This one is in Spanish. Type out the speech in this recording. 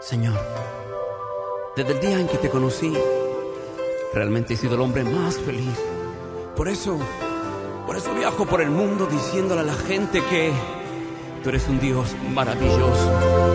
Señor, desde el día en que te conocí, realmente he sido el hombre más feliz. Por eso viajo por el mundo diciéndole a la gente que tú eres un Dios maravilloso.